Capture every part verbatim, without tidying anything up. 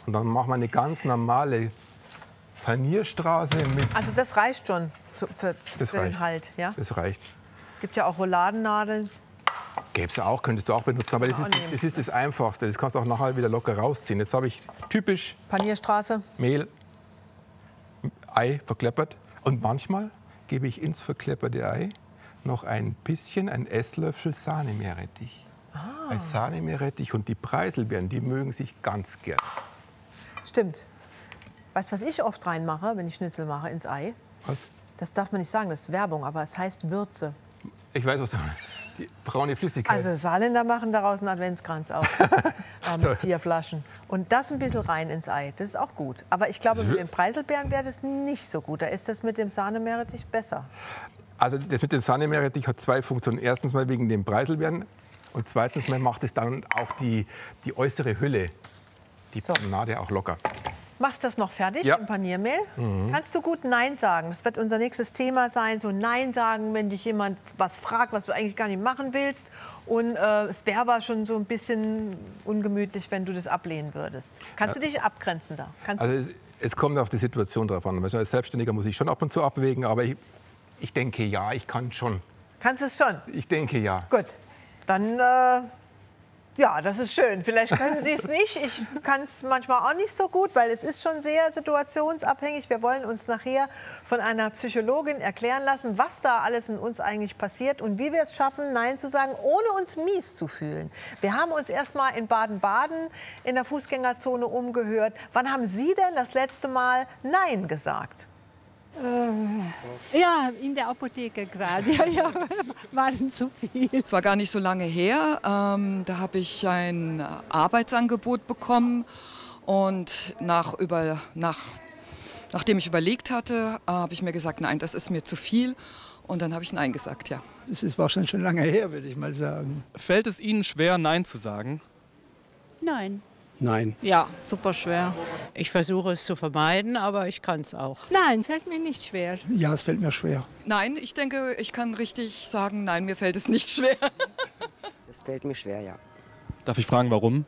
Und dann machen wir eine ganz normale Panierstraße mit... Also das reicht schon für, für Das den reicht. Halt, ja? Das reicht. Gibt ja auch Rouladennadeln. Gäbe es auch, könntest du auch benutzen. Aber das Auch ist, nehmen. das ist das Einfachste. Das kannst du auch nachher wieder locker rausziehen. Jetzt habe ich typisch Panierstraße. Mehl, Ei verkleppert. Und manchmal gebe ich ins verklepperte Ei noch ein bisschen, ein Esslöffel Sahnemeerrettich. Ah. Ein Sahnemeerrettich und die Preiselbeeren, die mögen sich ganz gern. Stimmt. Weißt du, was ich oft reinmache, wenn ich Schnitzel mache ins Ei? Was? Das darf man nicht sagen, das ist Werbung, aber es heißt Würze. Ich weiß, was du meinst. Die braune Flüssigkeit. Also Saarländer machen daraus einen Adventskranz auf. äh, mit vier Flaschen. Und das ein bisschen rein ins Ei, das ist auch gut. Aber ich glaube, mit den Preiselbeeren wäre das nicht so gut. Da ist das mit dem Sahnemeerrettich besser. Also das mit dem Sahnemeerrettich hat zwei Funktionen. Erstens mal wegen den Preiselbeeren und zweitens mal macht es dann auch die, die äußere Hülle, die So. Panade auch locker. Machst das noch fertig Ja. im Paniermehl? Kannst du gut Nein sagen? Das wird unser nächstes Thema sein. So Nein sagen, wenn dich jemand was fragt, was du eigentlich gar nicht machen willst. Und äh, es wäre aber schon so ein bisschen ungemütlich, wenn du das ablehnen würdest. Kannst du dich abgrenzen da? Kannst Also du? es, es kommt auf die Situation drauf an. Also als Selbstständiger muss ich schon ab und zu abwägen, aber ich, ich denke ja, ich kann schon. Kannst du es schon? Ich denke ja. Gut, dann, äh, ja, das ist schön. Vielleicht können Sie es nicht. Ich kann es manchmal auch nicht so gut, weil es ist schon sehr situationsabhängig. Wir wollen uns nachher von einer Psychologin erklären lassen, was da alles in uns eigentlich passiert und wie wir es schaffen, Nein zu sagen, ohne uns mies zu fühlen. Wir haben uns erst mal in Baden-Baden in der Fußgängerzone umgehört. Wann haben Sie denn das letzte Mal Nein gesagt? Ja, in der Apotheke gerade. Ja, ja, waren zu viel. Es war gar nicht so lange her. Ähm, da habe ich ein Arbeitsangebot bekommen und nach über, nach, nachdem ich überlegt hatte, äh, habe ich mir gesagt, nein, das ist mir zu viel. Und dann habe ich Nein gesagt, ja. Das ist wahrscheinlich schon lange her, würde ich mal sagen. Fällt es Ihnen schwer, Nein zu sagen? Nein. Nein. Ja, super schwer. Ich versuche es zu vermeiden, aber ich kann es auch. Nein, fällt mir nicht schwer. Ja, es fällt mir schwer. Nein, ich denke, ich kann richtig sagen, nein, mir fällt es nicht schwer. Das fällt mir schwer, ja. Darf ich fragen, warum?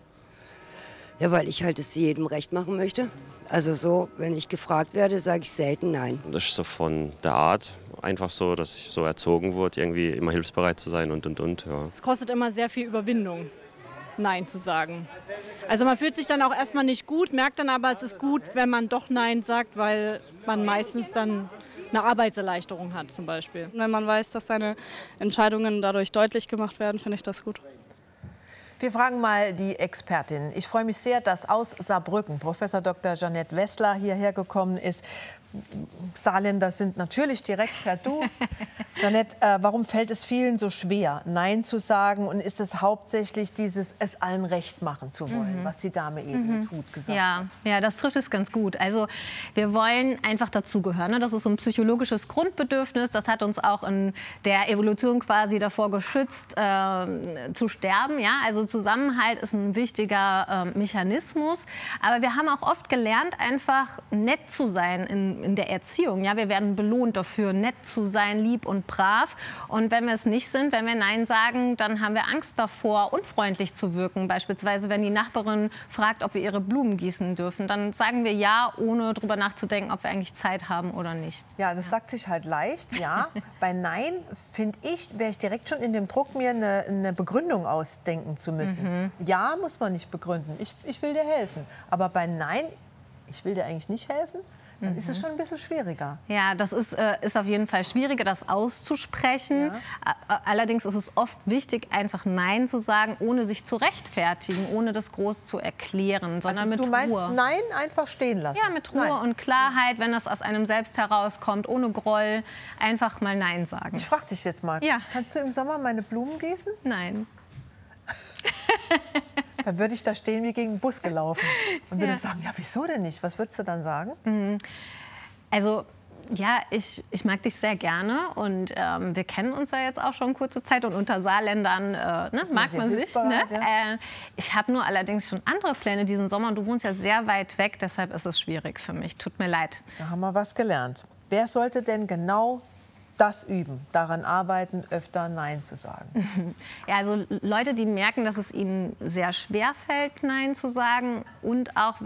Ja, weil ich halt es jedem recht machen möchte. Also so, wenn ich gefragt werde, sage ich selten nein. Das ist so von der Art einfach so, dass ich so erzogen wurde, irgendwie immer hilfsbereit zu sein und, und, und. Ja. Es kostet immer sehr viel Überwindung, Nein zu sagen. Also man fühlt sich dann auch erstmal nicht gut, merkt dann aber, es ist gut, wenn man doch Nein sagt, weil man meistens dann eine Arbeitserleichterung hat zum Beispiel. Wenn man weiß, dass seine Entscheidungen dadurch deutlich gemacht werden, finde ich das gut. Wir fragen mal die Expertin. Ich freue mich sehr, dass aus Saarbrücken Professor Doktor Jeanette Wessler hierher gekommen ist. Saarländer sind natürlich direkt per Du. Jeanette, äh, warum fällt es vielen so schwer, Nein zu sagen? Und ist es hauptsächlich dieses, es allen recht machen zu wollen, Mhm. was die Dame eben Mhm. tut, gesagt ja, hat? ja, das trifft es ganz gut. Also wir wollen einfach dazugehören. Ne? Das ist so ein psychologisches Grundbedürfnis. Das hat uns auch in der Evolution quasi davor geschützt, äh, zu sterben. Ja? Also Zusammenhalt ist ein wichtiger äh, Mechanismus. Aber wir haben auch oft gelernt, einfach nett zu sein in, in der Erziehung. Ja? Wir werden belohnt dafür, nett zu sein, lieb und brav. Und wenn wir es nicht sind, wenn wir Nein sagen, dann haben wir Angst davor, unfreundlich zu wirken. Beispielsweise, wenn die Nachbarin fragt, ob wir ihre Blumen gießen dürfen, dann sagen wir ja, ohne darüber nachzudenken, ob wir eigentlich Zeit haben oder nicht. Ja, das sagt sich halt leicht, ja. Bei Nein, finde ich, wäre ich direkt schon in dem Druck, mir eine, eine Begründung ausdenken zu müssen. Mhm. Ja, muss man nicht begründen. Ich, ich will dir helfen. Aber bei Nein, ich will dir eigentlich nicht helfen, dann ist es schon ein bisschen schwieriger. Ja, das ist, äh, ist auf jeden Fall schwieriger, das auszusprechen. Ja. Allerdings ist es oft wichtig, einfach Nein zu sagen, ohne sich zu rechtfertigen, ohne das groß zu erklären, sondern Also mit du meinst Ruhe. Nein einfach stehen lassen? Ja, mit Ruhe Nein. und Klarheit, wenn das aus einem selbst herauskommt, ohne Groll, einfach mal Nein sagen. Ich frage dich jetzt mal, Ja. kannst du im Sommer meine Blumen gießen? Nein. Dann würde ich da stehen wie gegen den Bus gelaufen und würde Ja. sagen, ja, wieso denn nicht? Was würdest du dann sagen? Mhm. Also, ja, ich, ich mag dich sehr gerne und ähm, wir kennen uns ja jetzt auch schon kurze Zeit und unter Saarländern äh, ne, Ist man mag sehr man sich. Ne? hilfsbereit, ja. Äh, ich habe nur allerdings schon andere Pläne diesen Sommer und du wohnst ja sehr weit weg, deshalb ist es schwierig für mich. Tut mir leid. Da haben wir was gelernt. Wer sollte denn genau das üben, daran arbeiten, öfter Nein zu sagen? Ja, also Leute, die merken, dass es ihnen sehr schwer fällt, Nein zu sagen und auch